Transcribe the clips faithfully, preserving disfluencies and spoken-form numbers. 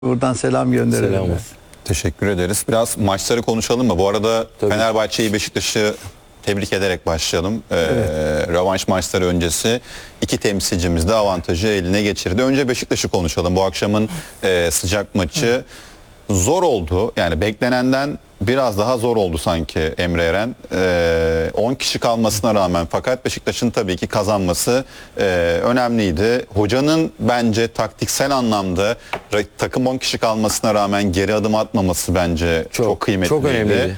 Buradan selam gönderelim. Selam olsun. Teşekkür ederiz. Biraz maçları konuşalım mı? Bu arada Tabii. Fenerbahçe'yi, Beşiktaş'ı tebrik ederek başlayalım. Ee, evet. Rövanş maçları öncesi iki temsilcimiz de avantajı eline geçirdi. Önce Beşiktaş'ı konuşalım. Bu akşamın e, sıcak maçı evet. zor oldu. Yani beklenenden biraz daha zor oldu sanki Emre Eren. Ee, on kişi kalmasına rağmen, fakat Beşiktaş'ın tabii ki kazanması e, önemliydi. Hocanın bence taktiksel anlamda takım on kişi kalmasına rağmen geri adım atmaması bence çok, çok kıymetliydi. Çok önemliydi.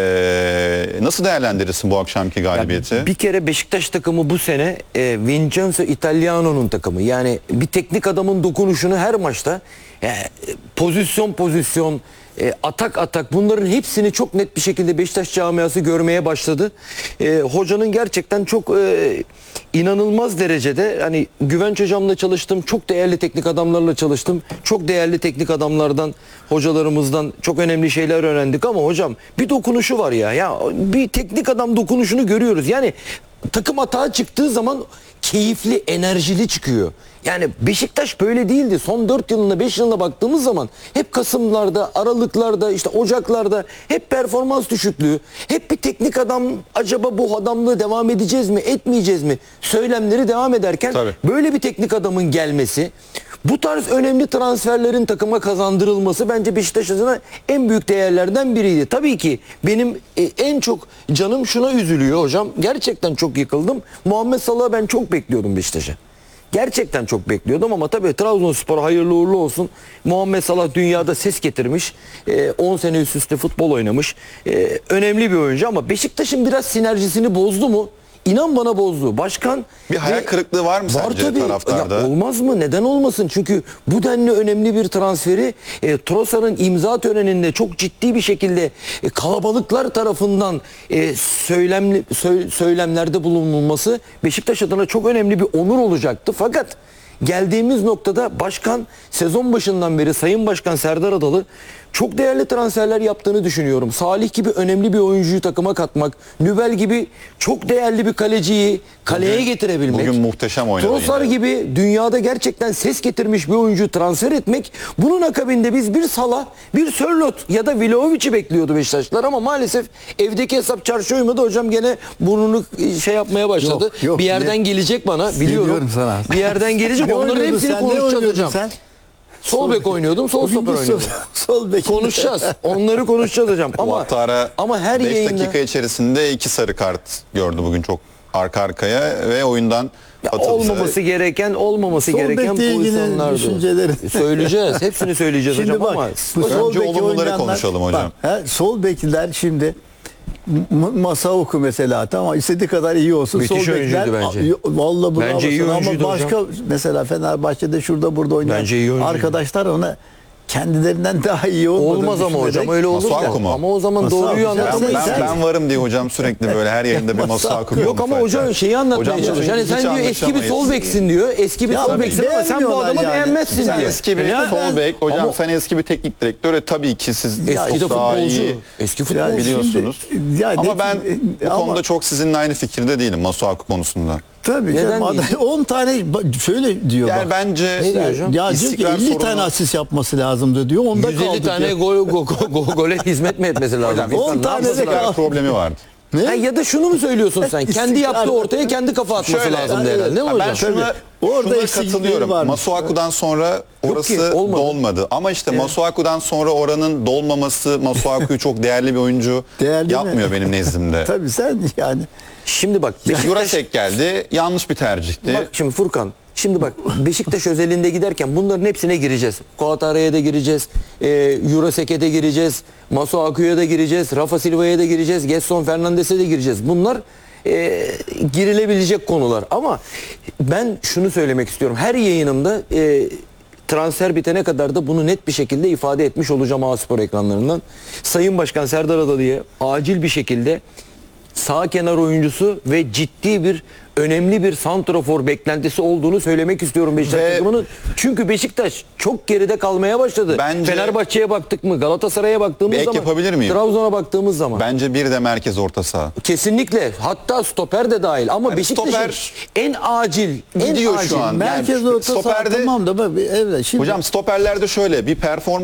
Ee, nasıl değerlendirirsin bu akşamki galibiyeti? Ya bir kere Beşiktaş takımı bu sene e, Vincenzo Italiano'nun takımı. Yani bir teknik adamın dokunuşunu her maçta e, pozisyon pozisyon E, atak atak bunların hepsini çok net bir şekilde Beşiktaş camiası görmeye başladı. E, hocanın gerçekten çok e, inanılmaz derecede, hani Güvenç hocamla çalıştım, çok değerli teknik adamlarla çalıştım. Çok değerli teknik adamlardan, hocalarımızdan çok önemli şeyler öğrendik ama hocam bir dokunuşu var ya. Ya bir teknik adam dokunuşunu görüyoruz. Yani takım atağa çıktığı zaman keyifli, enerjili çıkıyor. Yani Beşiktaş böyle değildi. Son dört yılına, beş yılına baktığımız zaman hep Kasımlarda, Aralıklarda, işte Ocaklarda hep performans düşüklüğü. Hep bir teknik adam, acaba bu adamlığı devam edeceğiz mi, etmeyeceğiz mi söylemleri devam ederken Tabii. böyle bir teknik adamın gelmesi, bu tarz önemli transferlerin takıma kazandırılması bence Beşiktaş adına en büyük değerlerden biriydi. Tabii ki benim en çok canım şuna üzülüyor hocam. Gerçekten çok yıkıldım. Muhammed Salah'ı ben çok bekliyordum Beşiktaş'a. Gerçekten çok bekliyordum ama tabii Trabzonspor hayırlı uğurlu olsun. Muhammed Salah dünyada ses getirmiş. on sene üst üste futbol oynamış. Önemli bir oyuncu ama Beşiktaş'ın biraz sinerjisini bozdu mu? İnan bana bozdu. Başkan bir hayal ve, kırıklığı var mı var sence tabii. taraftarda? Ya olmaz mı? Neden olmasın? Çünkü bu denli önemli bir transferi e, Trossard'ın imza töreninde çok ciddi bir şekilde e, kalabalıklar tarafından e, söylemli, sö, söylemlerde bulunulması Beşiktaş adına çok önemli bir onur olacaktı. Fakat geldiğimiz noktada başkan sezon başından beri Sayın Başkan Serdar Adalı çok değerli transferler yaptığını düşünüyorum. Salih gibi önemli bir oyuncuyu takıma katmak, Nübel gibi çok değerli bir kaleciyi kaleye bugün, getirebilmek, bugün muhteşem oynadı. Trossard gibi dünyada gerçekten ses getirmiş bir oyuncuyu transfer etmek, bunun akabinde biz bir Salah, bir Sörloth ya da Vlahovic'i bekliyordu Beşiktaşlar ama maalesef evdeki hesap çarşı uymadı. Hocam gene burnunu şey yapmaya başladı. Yok, yok, bir yerden ne? gelecek bana, biliyorum. Sana. Bir yerden gelecek. Onların hepsini sen, konuşacağız hocam. Sen? Sol bek oynuyordum, sol stoper oynuyordum. Sol bek. Konuşacağız. Onları konuşacağız hocam. Ama Muhtara ama her beş yayında dakika içerisinde iki sarı kart gördü bugün, çok arka arkaya ve oyundan ya atıldı. olmaması gereken, olmaması sol gereken pozisyonlardı. Düşünceleri. Söyleyeceğiz. Hepsini söyleyeceğiz Şimdi hocam bak, ama bu sol önce beki olumluları oynayanlar- konuşalım hocam. Bak, he, sol bekler şimdi Masuaku mesela, tamam, istediği kadar iyi olsun. Müthiş sol oyuncuydu bekler, bence. a- vallahi bravo Bence iyi sana. oyuncuydu ama başka hocam. mesela Fenerbahçe'de şurada burada oynayan Bence iyi oyuncuydu. arkadaşlar ona kendilerinden daha iyi olmadığını olmaz ama hocam düşünerek- öyle olur Masuaku da. mu? Ama o zaman Masuaku. doğruyu Ben- Ben, anlatamayız. ben, ben varım diye hocam sürekli böyle her yayında bir Masuaku. Yok ama hocam şeyi anlatmaya Hocam, çalışıyor. Yani hiç sen diyor eski bir anlaşamayız. sol beksin diyor. Eski bir Ya sol beksin ama sen bu beğenmiyorlar adamı yani. beğenmezsin Sen diyor. eski bir Ya sol ben- bek, hocam ama- sen eski bir teknik direktör, e, tabii ki siz Eski de çok daha futbolcu. iyi Eski Yani futbolcu. biliyorsunuz. şimdi- ya Ama ne- ben bu ama- konuda çok sizinle aynı fikirde değilim Masuaku konusunda. Tabii Neden canım, değil? on tane ba- şöyle diyor Yani bak. bence Ne diyor hocam? Ya diyor ki istikrar elli sorunu- tane asist yapması lazımdı diyor. Onda yüz elli kaldı tane diyor. gol, go, go, go, gole hizmet mi etmesi lazım? Hocam, on Ne tane yapması de lazım? istikrar problemi vardı. Ne? Ha, ya da şunu mu söylüyorsun sen? Kendi yaptığı İstikrar- ortaya kendi kafa atması Şöyle, lazımdı evet. herhalde değil mi Ha, ben hocam? şuna, Tabii. Orada şuna eksiklikleri katılıyorum. varmış. Masuaku'dan sonra orası ki, olmadı. dolmadı. Ama işte Masuaku'dan sonra oranın dolmaması Masuaku'yu çok değerli bir oyuncu Değerli mi? yapmıyor benim nezdimde. Tabii sen yani. Şimdi bak Beşiktaş, Jurasek geldi. Yanlış bir tercihti. bak şimdi Furkan, şimdi bak Beşiktaş özelinde giderken bunların hepsine gireceğiz. Koatara'ya da gireceğiz, e, Jurasek'e de gireceğiz, Masuaku'ya da gireceğiz, Rafa Silva'ya da gireceğiz, Gedson Fernandes'e de gireceğiz. Bunlar e, girilebilecek konular ama ben şunu söylemek istiyorum. Her yayınımda e, transfer bitene kadar da bunu net bir şekilde ifade etmiş olacağım A-Spor ekranlarından. Sayın Başkan Serdar Adalı'ya acil bir şekilde sağ kenar oyuncusu ve ciddi bir önemli bir santrafor beklentisi olduğunu söylemek istiyorum Beşiktaş Ve- takımının. Çünkü Beşiktaş çok geride kalmaya başladı. Bence- Fenerbahçe'ye baktık mı, Galatasaray'a baktığımız Bir ek zaman, yapabilir miyim? Trabzon'a baktığımız zaman. Bence bir de merkez orta saha. Kesinlikle. Hatta stoper de dahil. Ama Yani Beşiktaş'ın stoper en acil, en gidiyor şu acil. an. Merkez Yani orta saha stoperde- tamam da ben- evet şimdi Hocam stoperlerde şöyle bir performans